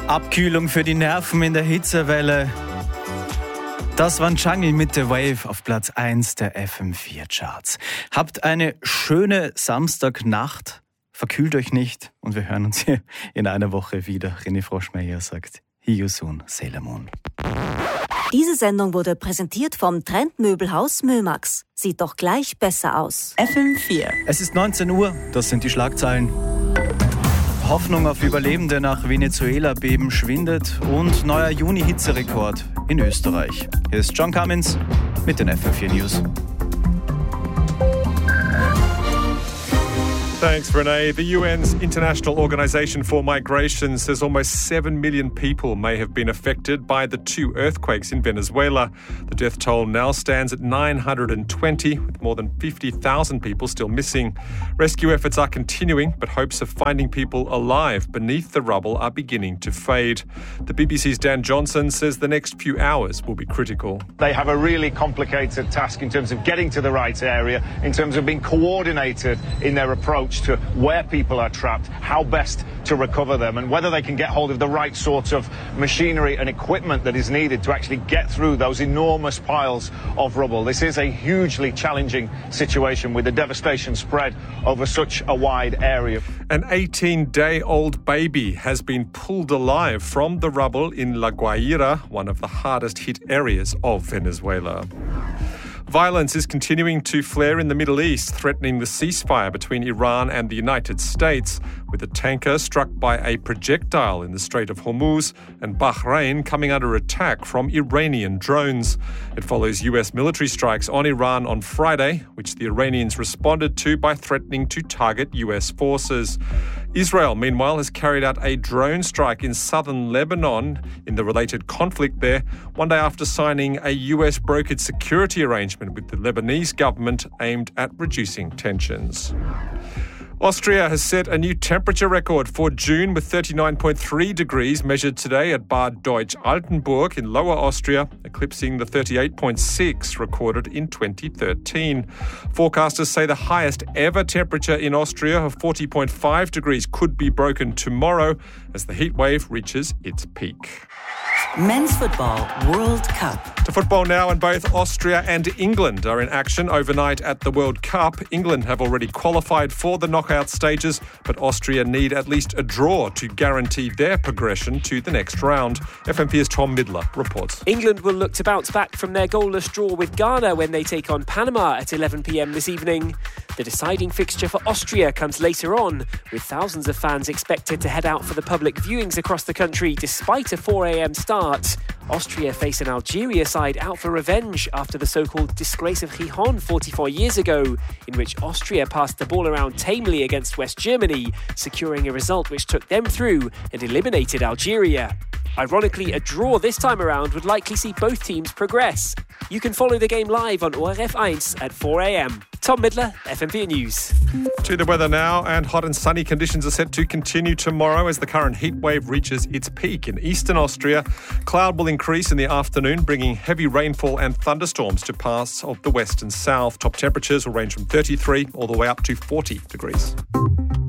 Abkühlung für die Nerven in der Hitzewelle. Das war Jungle mit The Wave auf Platz 1 der FM4 Charts. Habt eine schöne Samstagnacht, verkühlt euch nicht und wir hören uns hier in einer Woche wieder. René Froschmeier sagt, see you soon, Sailor Moon. Diese Sendung wurde präsentiert vom Trendmöbelhaus Mömax. Sieht doch gleich besser aus. FM4. Es ist 19 Uhr, das sind die Schlagzeilen. Hoffnung auf Überlebende nach Venezuela-Beben schwindet und neuer Juni-Hitzerekord in Österreich. Hier ist John Cummins mit den FM4 News. Thanks, Renee. The UN's International Organization for Migration says almost 7 million people may have been affected by the two earthquakes in Venezuela. The death toll now stands at 920, with more than 50,000 people still missing. Rescue efforts are continuing, but hopes of finding people alive beneath the rubble are beginning to fade. The BBC's Dan Johnson says the next few hours will be critical. They have a really complicated task in terms of getting to the right area, in terms of being coordinated in their approach to where people are trapped, how best to recover them, and whether they can get hold of the right sorts of machinery and equipment that is needed to actually get through those enormous piles of rubble. This is a hugely challenging situation with the devastation spread over such a wide area. An 18-day-old baby has been pulled alive from the rubble in La Guaira, one of the hardest hit areas of Venezuela. Violence is continuing to flare in the Middle East, threatening the ceasefire between Iran and the United States, with a tanker struck by a projectile in the Strait of Hormuz and Bahrain coming under attack from Iranian drones. It follows US military strikes on Iran on Friday, which the Iranians responded to by threatening to target US forces. Israel, meanwhile, has carried out a drone strike in southern Lebanon in the related conflict there, one day after signing a US brokered security arrangement with the Lebanese government aimed at reducing tensions. Austria has set a new temperature record for June with 39.3 degrees measured today at Bad Deutsch-Altenburg in Lower Austria, eclipsing the 38.6 recorded in 2013. Forecasters say the highest ever temperature in Austria of 40.5 degrees could be broken tomorrow as the heatwave reaches its peak. Men's Football World Cup. To football now, and both Austria and England are in action overnight at the World Cup. England have already qualified for the knockout stages, but Austria need at least a draw to guarantee their progression to the next round. FM4's Tom Midler reports. England will look to bounce back from their goalless draw with Ghana when they take on Panama at 11 p.m. this evening. The deciding fixture for Austria comes later on, with thousands of fans expected to head out for the public viewings across the country despite a 4 a.m. start. Austria face an Algeria side out for revenge after the so-called disgrace of Gijón 44 years ago, in which Austria passed the ball around tamely against West Germany, securing a result which took them through and eliminated Algeria. Ironically, a draw this time around would likely see both teams progress. You can follow the game live on ORF1 at 4 a.m. Tom Midler, FM4 News. To the weather now, and hot and sunny conditions are set to continue tomorrow as the current heat wave reaches its peak in eastern Austria. Cloud will increase in the afternoon, bringing heavy rainfall and thunderstorms to parts of the west and south. Top temperatures will range from 33 all the way up to 40 degrees.